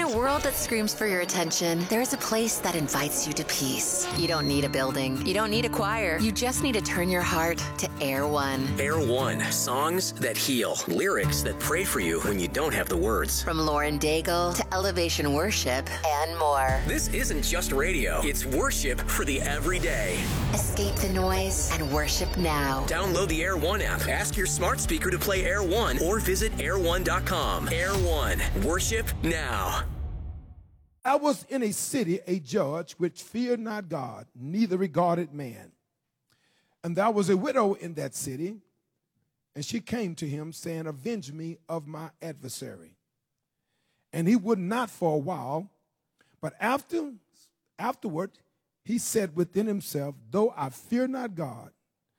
a world that screams for your attention, there's a place that invites you to peace. You don't need a building. You don't need a choir. You just need to turn your heart to Air One. Air One. Songs that heal. Lyrics that pray for you when you don't have the words. From Lauren Daigle to Elevation Worship and more. This isn't just radio. It's worship for the everyday. Escape the noise and worship now. Download the Air One app. Ask your smart speaker to play Air One or visit air1.com. Air One. Worship now. I was in a city, a judge which feared not God, neither regarded man. And there was a widow in that city, and she came to him, saying, avenge me of my adversary. And he would not for a while, but afterward he said within himself, though I fear not God,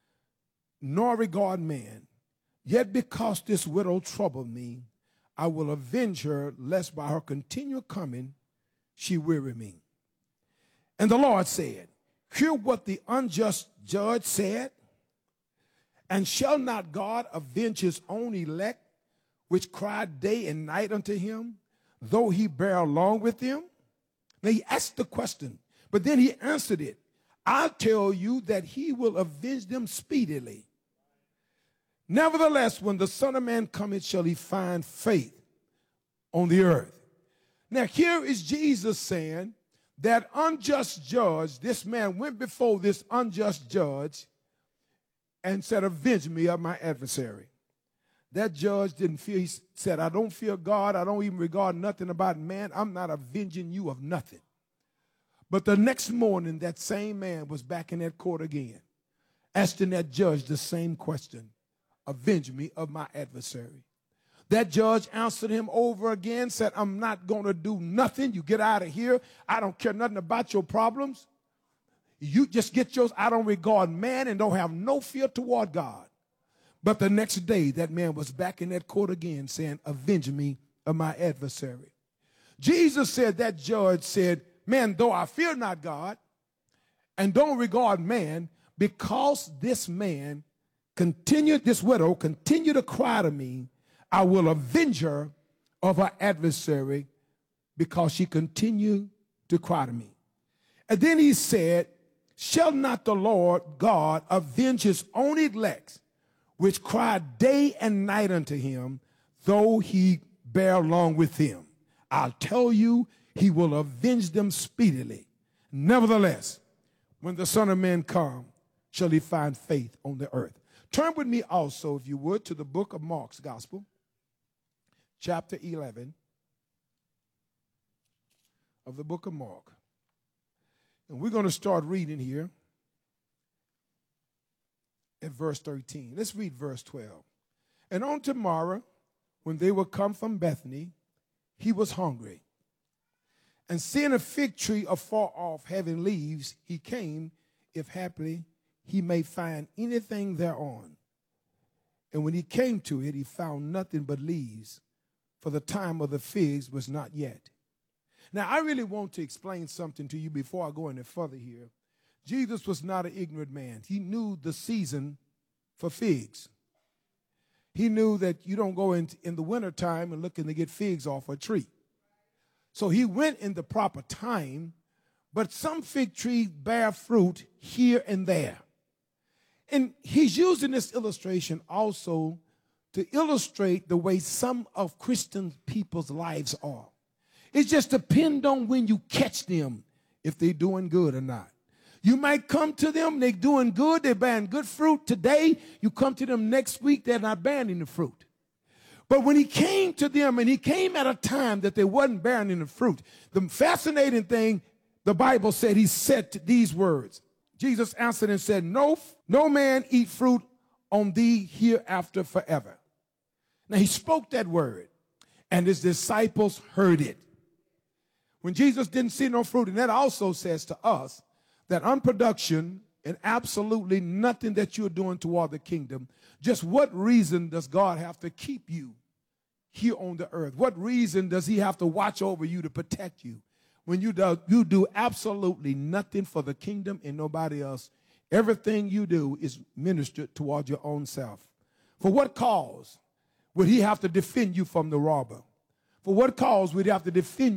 nor regard man, yet because this widow troubled me, I will avenge her, lest by her continual coming she weary me. And the Lord said, hear what the unjust judge said, and shall not God avenge his own elect, which cry day and night unto him, though he bear along with them? Now he asked the question, but then he answered it. I'll tell you that he will avenge them speedily. Nevertheless, when the Son of Man cometh, shall he find faith on the earth? Now here is Jesus saying that unjust judge, this man went before this unjust judge and said, avenge me of my adversary. That judge didn't fear. He said, I don't fear God. I don't even regard nothing about man. I'm not avenging you of nothing. But the next morning, that same man was back in that court again, asking that judge the same question. Avenge me of my adversary. That judge answered him over again, said, I'm not going to do nothing. You get out of here. I don't care nothing about your problems. You just get yours. I don't regard man and don't have no fear toward God. But the next day, that man was back in that court again saying, avenge me of my adversary. Jesus said, that judge said, man, though I fear not God and don't regard man, because this widow continued to cry to me, I will avenge her of her adversary because she continued to cry to me. And then he said, shall not the Lord God avenge his own elect, which cry day and night unto him, though he bear along with them? I'll tell you, he will avenge them speedily. Nevertheless, when the Son of Man come, shall he find faith on the earth? Turn with me also, if you would, to the book of Mark's Gospel, chapter 11 of the book of Mark. And we're going to start reading here at verse 13. Let's read verse 12. And on tomorrow, when they were come from Bethany, he was hungry. And seeing a fig tree afar off having leaves, he came, if haply he may find anything thereon. And when he came to it, he found nothing but leaves, for the time of the figs was not yet. Now, I really want to explain something to you before I go any further here. Jesus was not an ignorant man. He knew the season for figs. He knew that you don't go in the wintertime and looking to get figs off a tree. So he went in the proper time, but some fig trees bear fruit here and there. And he's using this illustration also to illustrate the way some of Christian people's lives are. It just depends on when you catch them, if they're doing good or not. You might come to them, they're doing good, they're bearing good fruit today. You come to them next week, they're not bearing any fruit. But when he came to them, and he came at a time that they wasn't bearing any fruit, the fascinating thing, the Bible said, he said these words. Jesus answered and said, no man eat fruit on thee hereafter forever. Now he spoke that word, and his disciples heard it. When Jesus didn't see no fruit, and that also says to us that unproduction and absolutely nothing that you're doing toward the kingdom, just what reason does God have to keep you here on the earth? What reason does he have to watch over you to protect you? When you do absolutely nothing for the kingdom and nobody else. Everything you do is ministered toward your own self. For what cause would he have to defend you from the robber? For what cause would he have to defend